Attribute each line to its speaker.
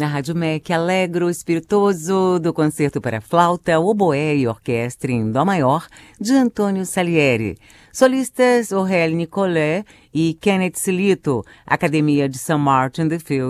Speaker 1: na Rádio MEC, Alegro Espiritoso, do Concerto para Flauta, Oboé e Orquestra em Dó Maior, de Antônio Salieri. Solistas Aurélie Nicolet e Kenneth Silito, Academia de St. Martin de Field.